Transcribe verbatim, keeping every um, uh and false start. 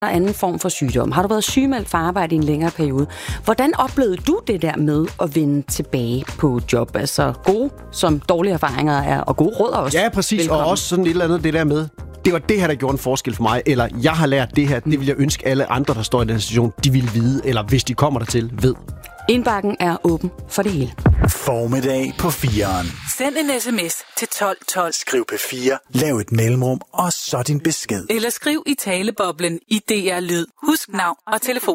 anden form for sygdom? Har du været sygemeldt for arbejde i en længere periode? Hvordan oplevede du det der med at vende tilbage på job? Altså gode som dårlige erfaringer er, og gode råd også. Ja, præcis. Velkommen. Og også sådan et eller andet det der med, det var det her, der gjorde en forskel for mig, eller jeg har lært det her, det vil jeg ønske alle andre, der står i den situation, de vil vide, eller hvis de kommer dertil, ved. Indbakken er åben for det hele. Formiddag på fireren. Send en sms til tolv tolv. Skriv P fire, lav et mellemrum, og så din besked. Eller skriv i taleboblen i D R Lyd. Husk navn og telefon.